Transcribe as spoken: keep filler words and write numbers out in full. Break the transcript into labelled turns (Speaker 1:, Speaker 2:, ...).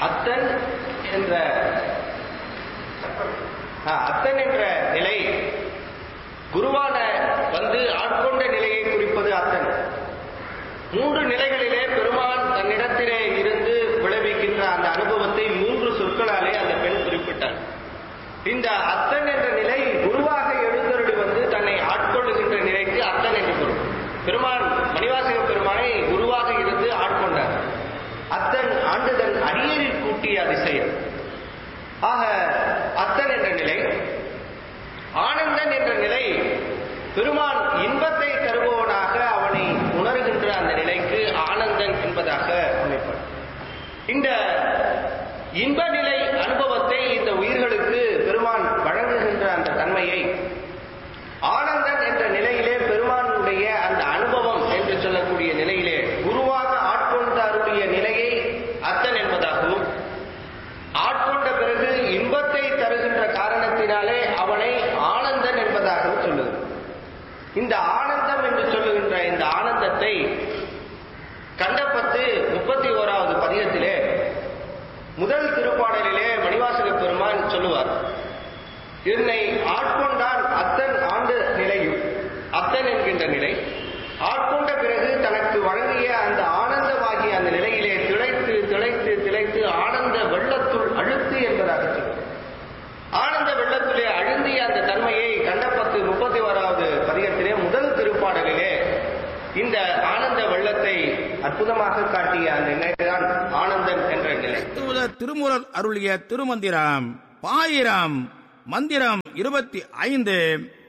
Speaker 1: அத்தன் என்ற அத்தன் என்ற நிலை குருவான வந்து ஆட்கொண்ட நிலையை குறிப்பது அத்தன். மூன்று நிலைகளிலே பெருமான் தன்னிடத்திலே இருந்து விளைவிக்கின்ற அந்த அனுபவத்தை மூன்று சொற்களாலே அந்த பெண் குறிப்பிட்டார். இந்த அத்தன் என்ற நிலை குருவாக எழுந்தருளி வந்து தன்னை ஆட்கொள்ளுகின்ற நிலைக்கு அத்தன் என்று பொருள். பெருமான் மணிவாசக பெருமானை குருவாக இருந்து ஆட்கொண்டார். அத்தன் ஆண்டுதன் அடியேறில் கூட்டிய அதிசயம். ஆக அத்தன் என்ற நிலை. ஆனந்தன் என்ற நிலை பெருமான் இன்பத்தை தருபவனாக அவனை உணர்கின்ற அந்த நிலைக்கு ஆனந்தன் என்பதாக அமைப்பார். இந்த இன்ப நிலை அனுபவத்தை இந்த உயிர்களுக்கு பெருமான் வழங்குகின்ற அந்த தன்மையை ஆனந்தன் என்ற நிலையிலே பெருமானுடைய அந்த அனுபவம் என்று சொல்லக்கூடிய நிலையிலே குருவாக ஆட்கொண்ட அருடைய நிலையை அத்தன் என்பதாகவும், ஆட்கொண்ட பிறகு இன்பத்தை தருகின்ற காரணத்தினாலே அவனை ஆனந்தன் என்பதாகவும் சொல்லுகிறது. இந்த ஆனந்தம் என்று சொல்லுகின்ற இந்த ஆனந்தத்தை கண்டபத்து முப்பத்தி ஓராவது பதிகத்திலே முதல் திருப்பாடலிலே மணிவாசக பெருமான் சொல்லுவார், என்னை ஆட்கொண்டான் அத்தன் ஆண்டு நிலையும், அத்தன் என்கின்ற நிலை ஆட்கொண்ட பிறகு தனக்கு வழங்கிய அந்த ஆனந்தமாகிய அந்த நிலையிலே திளைத்து திளைத்து திளைத்து ஆனந்த வெள்ளத்துள் அழுத்து என்பதாக சொல்லும். ஆனந்த வெள்ளத்திலே அழுந்திய அந்த தன்மையை கண்டபத்து முப்பத்தி ஓராவது பதிகத்திலே முதல் திருப்பாடலிலே இந்த ஆனந்த வெள்ளத்தை அற்புதமாக காட்டிய அந்த நிலைதான் ஆனந்தன் என்ற நிலை.
Speaker 2: திருமூலர் அருளிய திருமந்திரம் பாயிரம் மந்திரம் இருபத்தி ஐந்து.